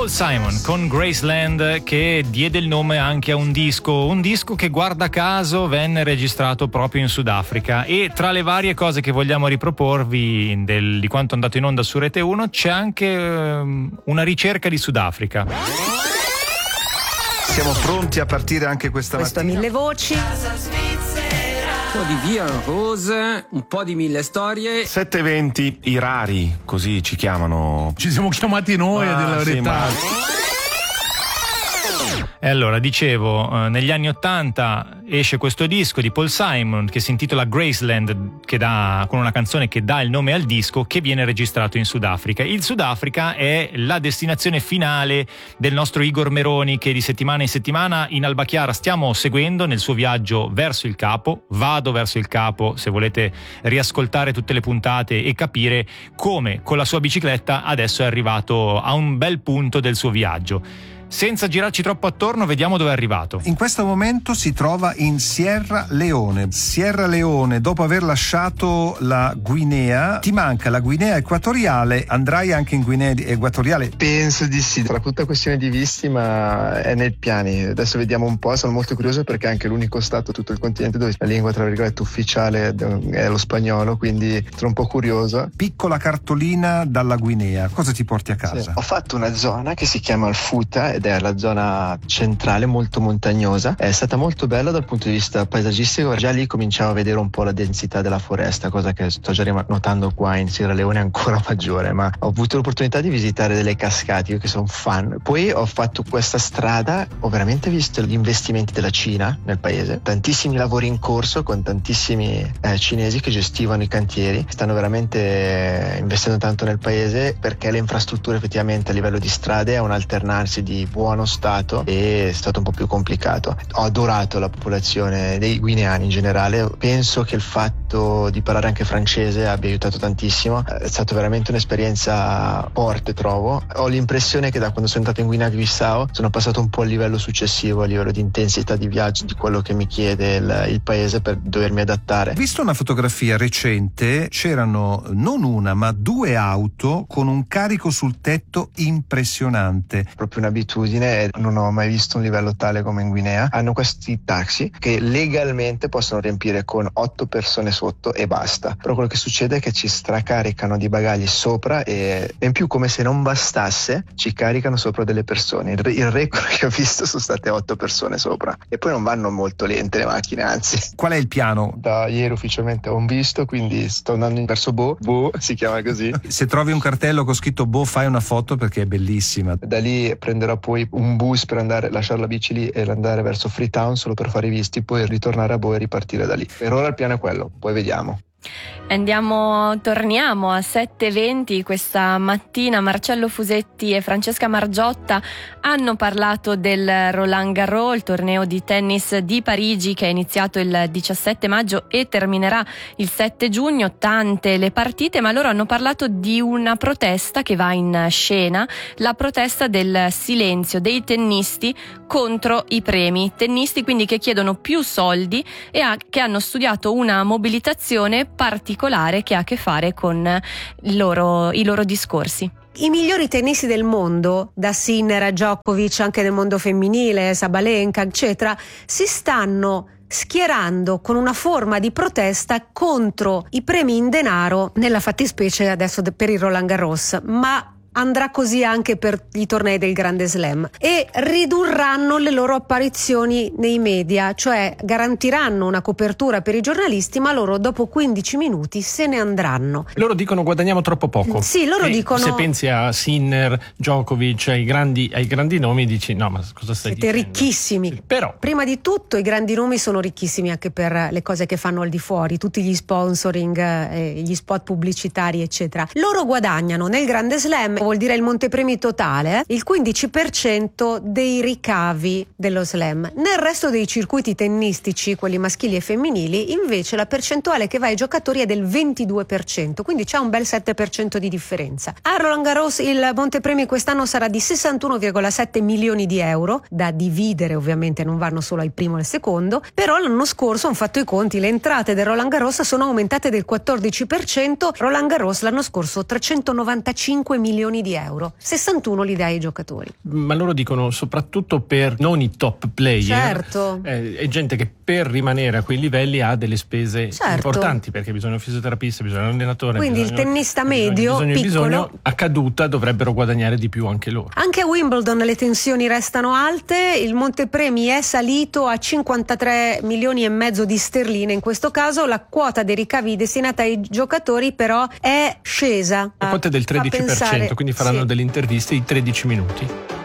Paul Simon con Graceland, che diede il nome anche a un disco che guarda caso venne registrato proprio in Sudafrica. E tra le varie cose che vogliamo riproporvi di quanto è andato in onda su Rete 1 c'è anche una ricerca di Sudafrica. Siamo pronti a partire anche questa mattina. Questo 1000 voci. Un po' di Via Rose, un po' di 1000 storie. 7 eventi, i rari, così ci chiamano. Ci siamo chiamati noi, a dire la verità. E allora, dicevo, negli anni '80 esce questo disco di Paul Simon che si intitola Graceland, con una canzone che dà il nome al disco, che viene registrato in Sudafrica. Il Sudafrica è la destinazione finale del nostro Igor Meroni, che di settimana in settimana in Alba Chiara stiamo seguendo nel suo viaggio verso il Capo. Vado verso il Capo se volete riascoltare tutte le puntate e capire come con la sua bicicletta adesso è arrivato a un bel punto del suo viaggio. Senza girarci troppo attorno, vediamo dove è arrivato. In questo momento si trova in Sierra Leone. Sierra Leone, dopo aver lasciato la Guinea, ti manca la Guinea Equatoriale. Andrai anche in Guinea Equatoriale? Penso di sì, tra tutta questione di visti, ma è nei piani. Adesso vediamo un po', sono molto curioso perché è anche l'unico stato, tutto il continente, dove la lingua tra virgolette ufficiale è lo spagnolo, quindi sono un po' curioso. Piccola cartolina dalla Guinea, cosa ti porti a casa? Sì. Ho fatto una zona che si chiama il Futa, ed è la zona centrale molto montagnosa. È stata molto bella dal punto di vista paesaggistico, già lì cominciavo a vedere un po' la densità della foresta, cosa che sto già notando qua in Sierra Leone è ancora maggiore, ma ho avuto l'opportunità di visitare delle cascate, io che sono un fan. Poi ho fatto questa strada, ho veramente visto gli investimenti della Cina nel paese, tantissimi lavori in corso con tantissimi cinesi che gestivano i cantieri, stanno veramente investendo tanto nel paese, perché le infrastrutture effettivamente a livello di strade è un alternarsi di buono stato e è stato un po' più complicato. Ho adorato la popolazione dei guineani in generale, penso che il fatto di parlare anche francese abbia aiutato tantissimo, è stata veramente un'esperienza forte, trovo. Ho l'impressione che da quando sono entrato in Guinea-Bissau sono passato un po' al livello successivo, a livello di intensità di viaggio, di quello che mi chiede il paese per dovermi adattare. Visto una fotografia recente, c'erano non una ma 2 auto con un carico sul tetto impressionante. Proprio un'abitudine, non ho mai visto un livello tale come in Guinea. Hanno questi taxi che legalmente possono riempire con 8 persone sotto e basta, però quello che succede è che ci stracaricano di bagagli sopra e in più, come se non bastasse, ci caricano sopra delle persone. Il record che ho visto sono state 8 persone sopra, e poi non vanno molto lente le macchine, anzi. Qual è il piano? Da ieri ufficialmente ho un visto, quindi sto andando verso Bo si chiama così. Se trovi un cartello con scritto Bo, fai una foto perché è bellissima. Da lì prenderò poi un bus per lasciare la bici lì e andare verso Freetown solo per fare i visti, poi ritornare a Bo e ripartire da lì. Per ora il piano è quello, poi vediamo. Torniamo a 7:20 questa mattina. Marcello Fusetti e Francesca Margiotta hanno parlato del Roland Garros, il torneo di tennis di Parigi che è iniziato il 17 maggio e terminerà il 7 giugno. Tante le partite, ma loro hanno parlato di una protesta che va in scena, la protesta del silenzio dei tennisti contro i premi. Tennisti quindi che chiedono più soldi e che hanno studiato una mobilitazione particolare che ha a che fare con i loro discorsi. I migliori tennisti del mondo, da Sinner a Djokovic, anche del mondo femminile, Sabalenka, eccetera, si stanno schierando con una forma di protesta contro i premi in denaro, nella fattispecie adesso per il Roland Garros, ma andrà così anche per i tornei del Grande Slam, e ridurranno le loro apparizioni nei media, cioè garantiranno una copertura per i giornalisti, ma loro dopo 15 minuti se ne andranno. Loro dicono guadagniamo troppo poco. Sì, loro dicono. Se pensi a Sinner, Djokovic, ai grandi nomi, dici no, ma cosa stai dicendo? Siete ricchissimi. Sì, però prima di tutto i grandi nomi sono ricchissimi anche per le cose che fanno al di fuori, tutti gli sponsoring, gli spot pubblicitari eccetera. Loro guadagnano nel Grande Slam, vuol dire il montepremi totale, il 15% dei ricavi dello slam. Nel resto dei circuiti tennistici, quelli maschili e femminili, invece la percentuale che va ai giocatori è del 22%, quindi c'è un bel 7% di differenza. A Roland Garros il montepremi quest'anno sarà di 61,7 milioni di euro, da dividere ovviamente, non vanno solo al primo e al secondo, però l'anno scorso hanno fatto i conti, le entrate del Roland Garros sono aumentate del 14%, Roland Garros l'anno scorso 395 milioni milioni di euro, 61 li dai ai giocatori. Ma loro dicono soprattutto per non i top player, Certo. È gente che per rimanere a quei livelli ha delle spese importanti, perché bisogna un fisioterapista, bisogna un allenatore. Quindi il tennista medio, piccolo, a caduta dovrebbero guadagnare di più anche loro. Anche a Wimbledon le tensioni restano alte, il montepremi è salito a 53 milioni e mezzo di sterline, in questo caso la quota dei ricavi destinata ai giocatori però è scesa. La quota è del 13%, quindi faranno delle interviste di 13 minuti.